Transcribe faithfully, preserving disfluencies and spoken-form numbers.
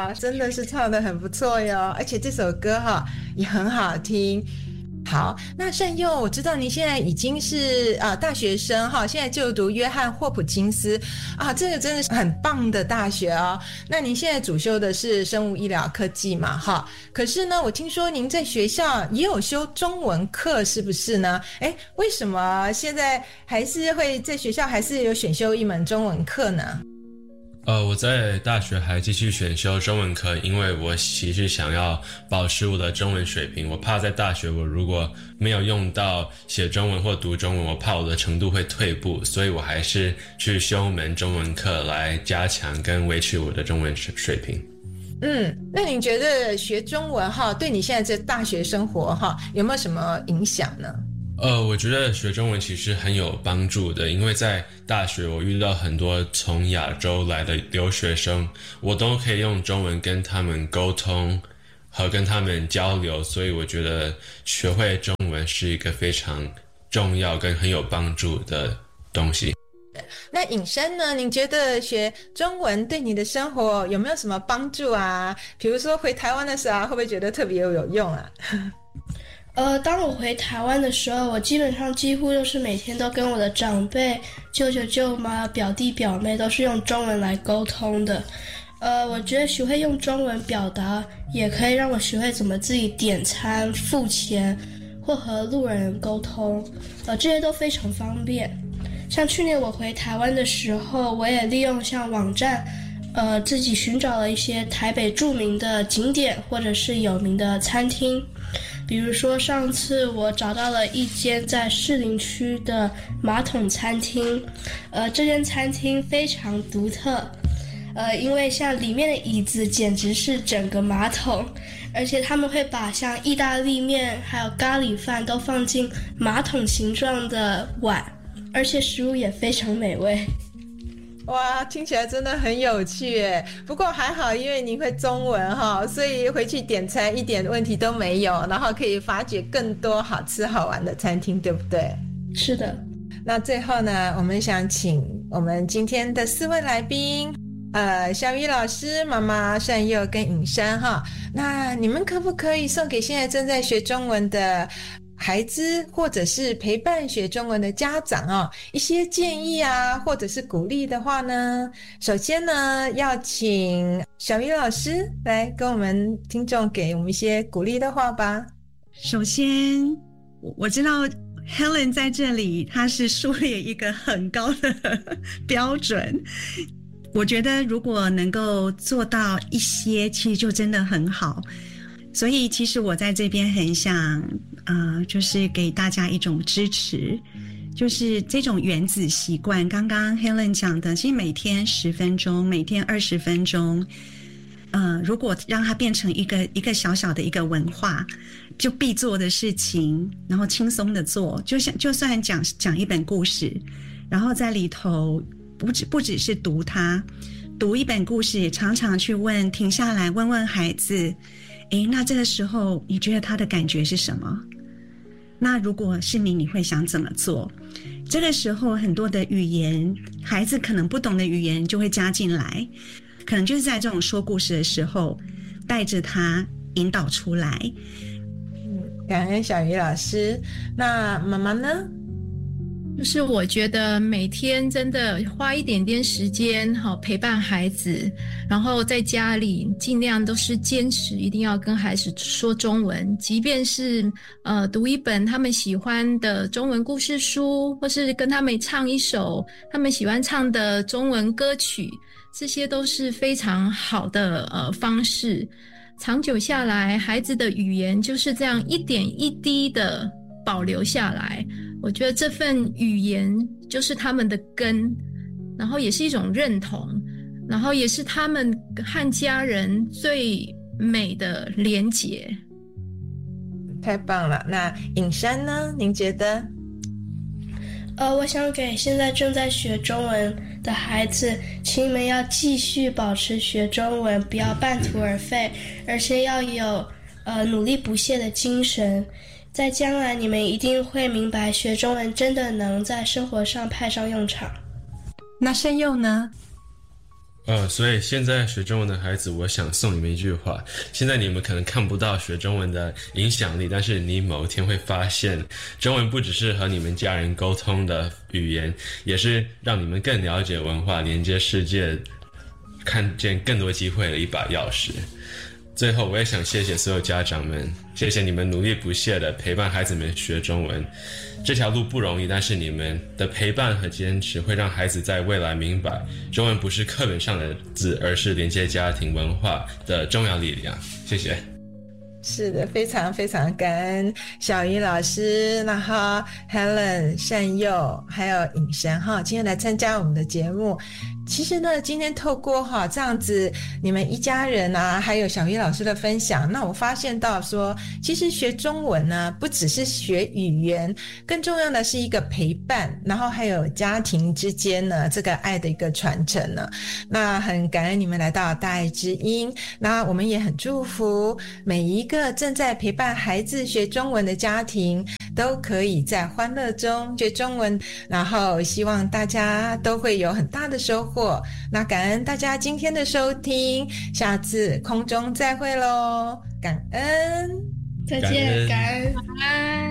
哇，真的是唱得很不错哟，而且这首歌哈也很好听。好，那善佑，我知道您现在已经是啊、呃、大学生哈，现在就读约翰霍普金斯啊，这个真的是很棒的大学哦。那您现在主修的是生物医疗科技嘛哈？可是呢，我听说您在学校也有修中文课，是不是呢？诶，为什么现在还是会在学校还是有选修一门中文课呢？ 呃，我在大学还继续选修中文课，因为我其实想要保持我的中文水平。我怕在大学我如果没有用到写中文或读中文，我怕我的程度会退步，所以我还是去修门中文课来加强跟维持我的中文水平。 嗯，那你觉得学中文哈，对你现在这大学生活哈，有没有什么影响呢？ 呃，我觉得学中文其实很有帮助的，因为在大学我遇到很多从亚洲来的留学生，我都可以用中文跟他们沟通和跟他们交流，所以我觉得学会中文是一个非常重要跟很有帮助的东西。 那尹山呢？您觉得学中文对你的生活有没有什么帮助啊？比如说回台湾的时候，会不会觉得特别有用啊？ 呃，当我回台湾的时候，我基本上几乎就是每天都跟我的长辈、舅舅、舅妈、表弟、表妹都是用中文来沟通的。呃，我觉得学会用中文表达，也可以让我学会怎么自己点餐、付钱，或和路人沟通，呃，这些都非常方便。像去年我回台湾的时候，我也利用像网站，呃，自己寻找了一些台北著名的景点或者是有名的餐厅。比如说上次我找到了一间在士林区的马桶餐厅，呃，这间餐厅非常独特，呃，因为像里面的椅子简直是整个马桶，而且他们会把像意大利面还有咖喱饭都放进马桶形状的碗，而且食物也非常美味。 哇，听起来真的很有趣耶！不过还好，因为您会中文哈，所以回去点餐一点问题都没有，然后可以发掘更多好吃好玩的餐厅，对不对？ 是的。 那最后呢，我们想请我们今天的四位来宾，呃，小雨老师、妈妈善佑跟尹山哈，那你们可不可以送给现在正在学中文的孩子或者是陪伴学中文的家长哦，一些建议啊，或者是鼓励的话呢？首先呢，要请小雨老师来跟我们听众给我们一些鼓励的话吧。 首先，我知道 Helen 在这里，她是树立一个很高的标准。我觉得如果能够做到一些，其实就真的很好。所以其实我在这边很想呃，就是给大家一种支持，就是这种原子习惯，刚刚 Helen 讲的，其实每天十分钟，每天二十分钟，呃，如果让它变成一个一个小小的一个文化，就必做的事情，然后轻松的做，就像就算讲讲一本故事，然后在里头不只不只是读它，读一本故事，也常常去问，停下来问问孩子，诶，那这个时候你觉得他的感觉是什么？那如果是你，你会想怎么做？这个时候很多的语言，孩子可能不懂的语言就会加进来，可能就是在这种说故事的时候，带着他引导出来。 嗯，感恩小鱼老师。那妈妈呢？ 就是我觉得每天真的花一点点时间好陪伴孩子，然后在家里尽量都是坚持一定要跟孩子说中文，即便是呃读一本他们喜欢的中文故事书，或是跟他们唱一首他们喜欢唱的中文歌曲，这些都是非常好的呃方式。长久下来，孩子的语言就是这样一点一滴的保留下来。我觉得这份语言就是他们的根，然后也是一种认同，然后也是他们和家人最美的连结。 太棒了。那尹山呢？您觉得？ 呃，我想给现在正在学中文的孩子，请你们要继续保持学中文，不要半途而废，而且要有呃努力不懈的精神。在将来你们一定会明白，学中文真的能在生活上派上用场。 那善佑呢？ 呃，所以现在学中文的孩子，我想送你们一句话：现在你们可能看不到学中文的影响力，但是你某一天会发现，中文不只是和你们家人沟通的语言，也是让你们更了解文化、连接世界、看见更多机会的一把钥匙。最后，我也想谢谢所有家长们，谢谢你们努力不懈的陪伴孩子们学中文。这条路不容易，但是你们的陪伴和坚持会让孩子在未来明白，中文不是课本上的字，而是连接家庭文化的重要力量。谢谢。 是的，非常非常感恩小鱼老师，然后 Helen 善佑还有颖神哈，今天来参加我们的节目。其实呢，今天透过哈这样子你们一家人啊，还有小鱼老师的分享，那我发现到说，其实学中文呢，不只是学语言，更重要的是一个陪伴，然后还有家庭之间呢这个爱的一个传承呢。那很感恩你们来到大爱之音，那我们也很祝福每一个正在陪伴孩子学中文的家庭，都可以在欢乐中学中文，然后希望大家都会有很大的收获。那感恩大家今天的收听，下次空中再会咯，感恩， 再见，感恩。 晚安。